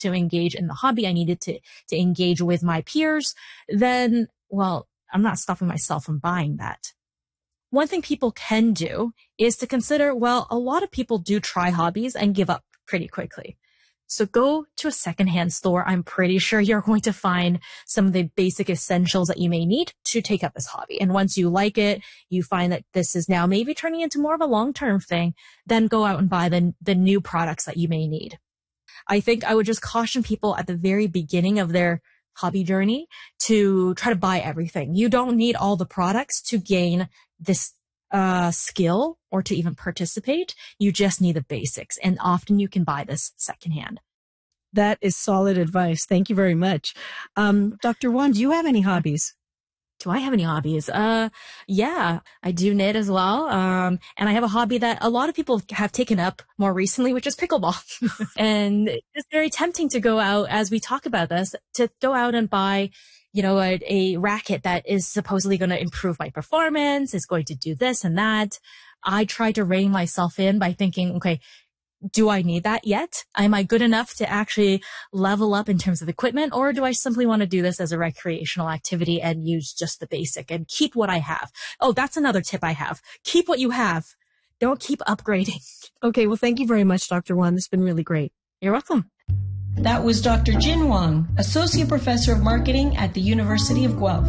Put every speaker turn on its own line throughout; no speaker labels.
to engage in the hobby. I needed to engage with my peers. Then, well, I'm not stopping myself from buying that. One thing people can do is to consider, well, a lot of people do try hobbies and give up pretty quickly. So go to a secondhand store. I'm pretty sure you're going to find some of the basic essentials that you may need to take up this hobby. And once you like it, you find that this is now maybe turning into more of a long-term thing, then go out and buy the new products that you may need. I think I would just caution people at the very beginning of their hobby journey to try to buy everything. You don't need all the products to gain this skill or to even participate. You just need the basics. And often you can buy this secondhand.
That is solid advice. Thank you very much. Dr. Wan, do you have any hobbies?
Do I have any hobbies? Yeah, I do knit as well. And I have a hobby that a lot of people have taken up more recently, which is pickleball. And it's very tempting to go out, as we talk about this, to go out and buy, a racket that is supposedly going to improve my performance, is going to do this and that. I try to rein myself in by thinking, okay, do I need that yet? Am I good enough to actually level up in terms of equipment? Or do I simply want to do this as a recreational activity and use just the basic and keep what I have? Oh, that's another tip I have. Keep what you have. Don't keep upgrading.
Okay, well, thank you very much, Dr. Wan. This has been really great.
You're welcome.
That was Dr. Jin Wang, Associate Professor of Marketing at the University of Guelph.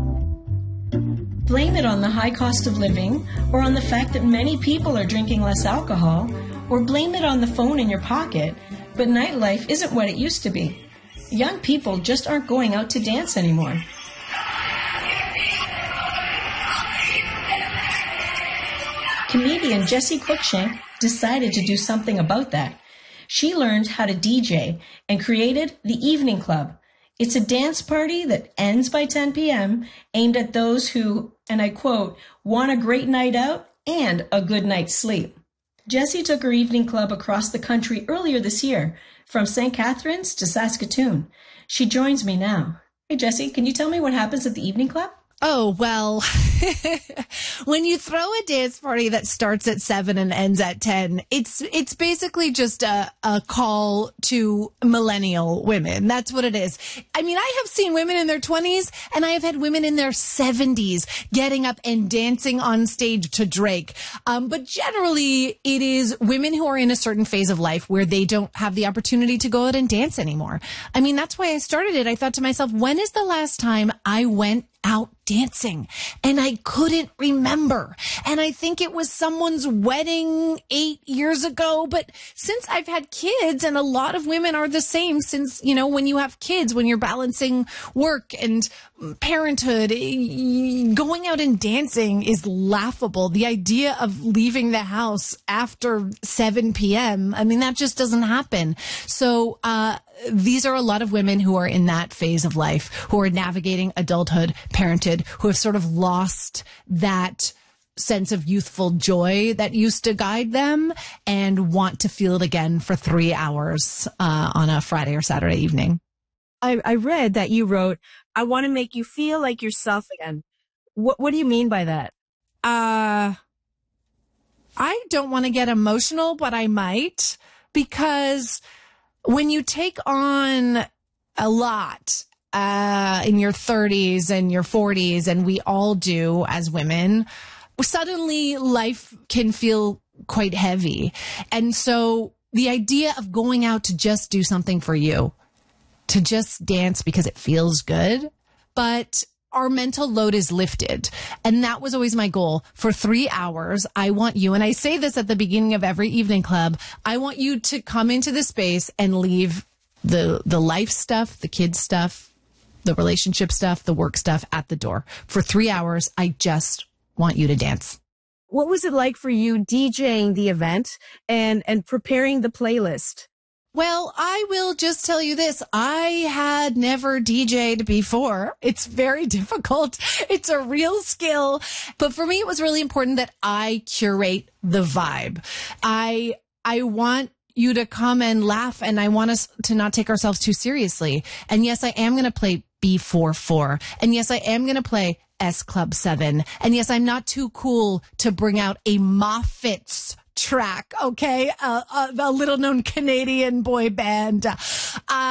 Blame it on the high cost of living, or on the fact that many people are drinking less alcohol, or blame it on the phone in your pocket, but nightlife isn't what it used to be. Young people just aren't going out to dance anymore. Comedian Jessie Cruikshank decided to do something about that. She learned how to DJ and created the Evening Club. It's a dance party that ends by 10 p.m. aimed at those who, and I quote, want a great night out and a good night's sleep. Jessie took her evening club across the country earlier this year, from St. Catharines to Saskatoon. She joins me now. Hey, Jessie, can you tell me what happens at the evening club?
Oh, well, when you throw a dance party that starts at 7 and ends at 10, it's basically just a call to millennial women. That's what it is. I mean, I have seen women in their 20s and I have had women in their 70s getting up and dancing on stage to Drake. But generally it is women who are in a certain phase of life where they don't have the opportunity to go out and dance anymore. I mean, that's why I started it. I thought to myself, when is the last time I went out dancing? And I couldn't remember. And I think it was someone's wedding 8 years ago. But since I've had kids, and a lot of women are the same, since, when you have kids, when you're balancing work and parenthood, going out and dancing is laughable. The idea of leaving the house after 7 p.m., I mean, that just doesn't happen. So, these are a lot of women who are in that phase of life, who are navigating adulthood, parenthood, who have sort of lost that sense of youthful joy that used to guide them and want to feel it again for 3 hours on a Friday or Saturday evening.
I read that you wrote, I want to make you feel like yourself again. What do you mean by that?
I don't want to get emotional, but I might, because when you take on a lot in your 30s and your 40s, and we all do as women, suddenly life can feel quite heavy. And so the idea of going out to just do something for you, to just dance because it feels good, but our mental load is lifted. And that was always my goal. For 3 hours, I want you, and I say this at the beginning of every evening club, I want you to come into the space and leave the life stuff, the kids stuff, the relationship stuff, the work stuff at the door. For 3 hours, I just want you to dance.
What was it like for you DJing the event and preparing the playlist?
Well, I will just tell you this. I had never DJ'd before. It's very difficult. It's a real skill. But for me, it was really important that I curate the vibe. I want you to come and laugh, and I want us to not take ourselves too seriously. And yes, I am going to play B44. And yes, I am going to play S Club 7. And yes, I'm not too cool to bring out a Moffitt's Track, okay? A little known Canadian boy band.